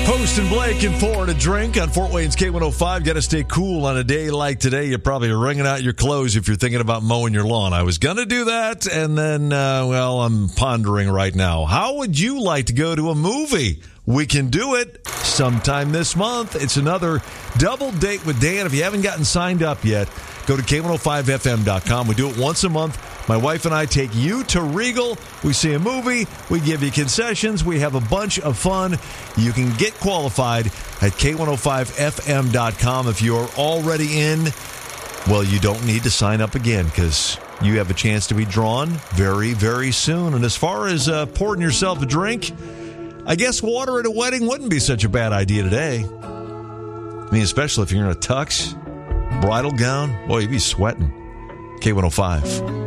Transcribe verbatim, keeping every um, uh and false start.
Post and Blake and Ford a drink on Fort Wayne's K one oh five. Got to stay cool on a day like today. You're probably wringing out your clothes if you're thinking about mowing your lawn. I was going to do that, and then, uh, well, I'm pondering right now. How would you like to go to a movie? We can do it sometime this month. It's another double date with Dan. If you haven't gotten signed up yet, go to K one oh five F M dot com. We do it once a month. My wife and I take you to Regal. We see a movie. We give you concessions. We have a bunch of fun. You can get qualified at K one oh five F M dot com. If you're already in, well, you don't need to sign up again because you have a chance to be drawn very, very soon. And as far as uh, pouring yourself a drink, I guess water at a wedding wouldn't be such a bad idea today. I mean, especially if you're in a tux, bridal gown. Boy, you'd be sweating. K one oh five.